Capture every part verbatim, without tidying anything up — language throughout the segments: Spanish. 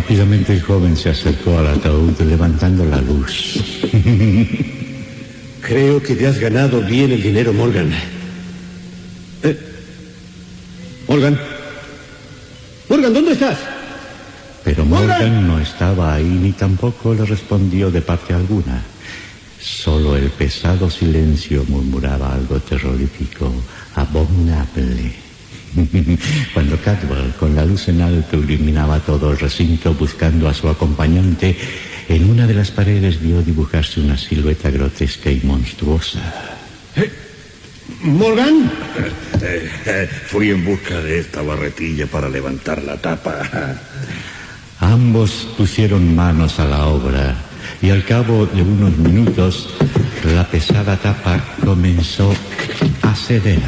Rápidamente el joven se acercó al ataúd levantando la luz. Creo que te has ganado bien el dinero, Morgan. Eh, Morgan. Morgan, ¿dónde estás? Pero Morgan no estaba ahí ni tampoco le respondió de parte alguna. Solo el pesado silencio murmuraba algo terrorífico, abominable. Cuando Cadwell, con la luz en alto, iluminaba todo el recinto buscando a su acompañante, en una de las paredes vio dibujarse una silueta grotesca y monstruosa. ¿Eh? ¿Morgan? Eh, eh, fui en busca de esta barretilla para levantar la tapa. Ambos pusieron manos a la obra y al cabo de unos minutos la pesada tapa comenzó a ceder.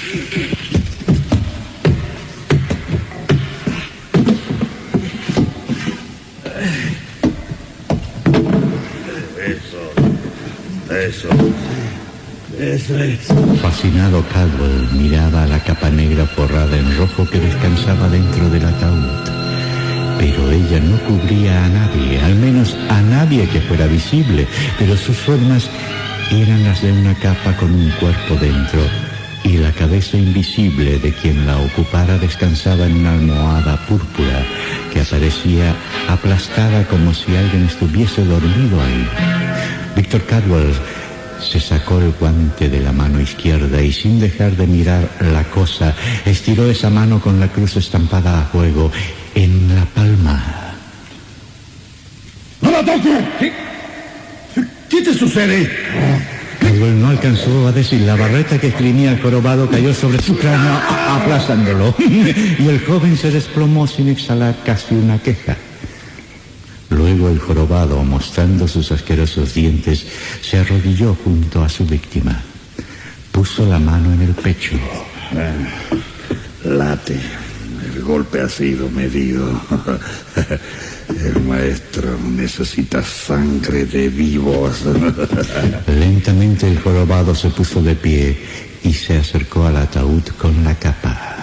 Eso. Eso es. Fascinado, Cadwell miraba a la capa negra forrada en rojo que descansaba dentro del ataúd. Pero ella no cubría a nadie, al menos a nadie que fuera visible, pero sus formas eran las de una capa con un cuerpo dentro, y la cabeza invisible de quien la ocupara descansaba en una almohada púrpura que aparecía aplastada como si alguien estuviese dormido ahí. Víctor Cadwell se sacó el guante de la mano izquierda y sin dejar de mirar la cosa, estiró esa mano con la cruz estampada a fuego en la palma. ¡No la toque! ¿Qué? ¿Qué te sucede? Cadwell no alcanzó a decir. La barreta que esgrimía el jorobado cayó sobre su cráneo, aplastándolo. Y el joven se desplomó sin exhalar casi una queja. Luego el jorobado, mostrando sus asquerosos dientes, se arrodilló junto a su víctima. Puso la mano en el pecho. Eh, late. El golpe ha sido medido. El maestro necesita sangre de vivos. Lentamente el jorobado se puso de pie y se acercó al ataúd con la capa.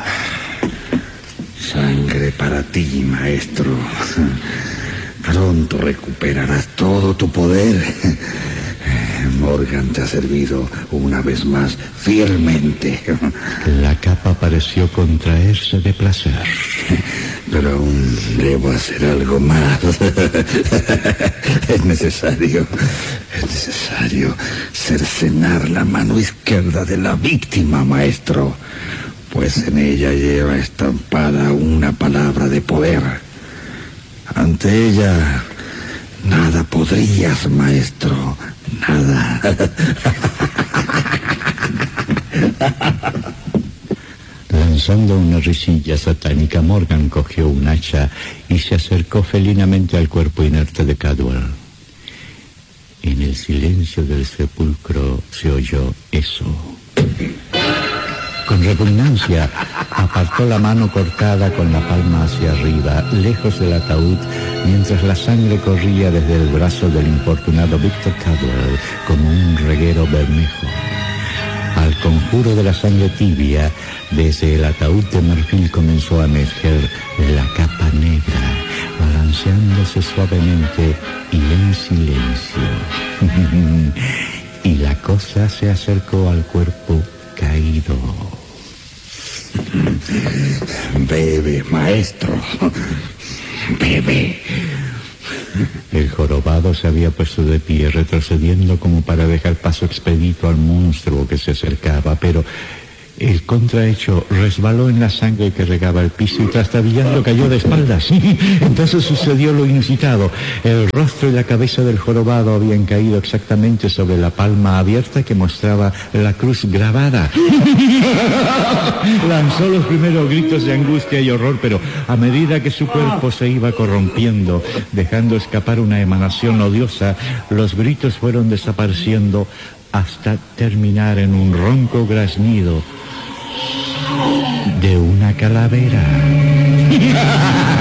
Sangre para ti, maestro. Pronto recuperarás todo tu poder. Morgan te ha servido una vez más fielmente. La capa pareció contraerse de placer. Pero aún debo hacer algo más. Es necesario, es necesario cercenar la mano izquierda de la víctima, maestro. Pues en ella lleva estampada una palabra de poder. Ante ella, nada podrías, maestro, nada. Lanzando una risilla satánica, Morgan cogió un hacha y se acercó felinamente al cuerpo inerte de Cadwell. En el silencio del sepulcro se oyó eso. Con repugnancia, apartó la mano cortada con la palma hacia arriba, lejos del ataúd, mientras la sangre corría desde el brazo del infortunado Víctor Cadwell como un reguero bermejo. Al conjuro de la sangre tibia, desde el ataúd de marfil comenzó a emerger la capa negra, balanceándose suavemente y en silencio. Y la cosa se acercó al cuerpo caído. Bebe, maestro. Bebe. El jorobado se había puesto de pie, retrocediendo como para dejar paso expedito al monstruo que se acercaba, pero el contrahecho resbaló en la sangre que regaba el piso y trastabillando cayó de espaldas. Entonces sucedió lo inusitado. El rostro y la cabeza del jorobado habían caído exactamente sobre la palma abierta que mostraba la cruz grabada. Lanzó los primeros gritos de angustia y horror, pero a medida que su cuerpo se iba corrompiendo, dejando escapar una emanación odiosa, los gritos fueron desapareciendo hasta terminar en un ronco graznido de una calavera.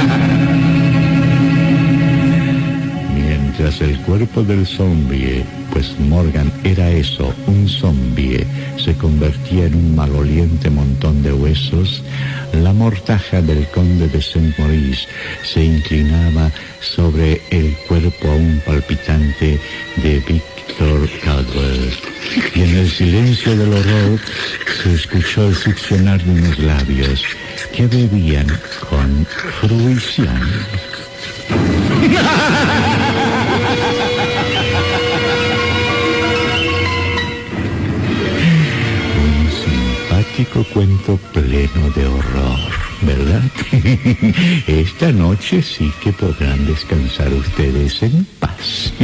Mientras el cuerpo del zombie pues Morgan era eso, un zombie. Se convertía en un maloliente montón de huesos. La mortaja del conde de Saint Maurice se inclinaba sobre el cuerpo aún palpitante de Victor Caldwell. Y en el silencio del horror se escuchó el succionar de unos labios que bebían con fruición. Un simpático cuento pleno de horror, ¿verdad? Esta noche sí que podrán descansar ustedes en paz.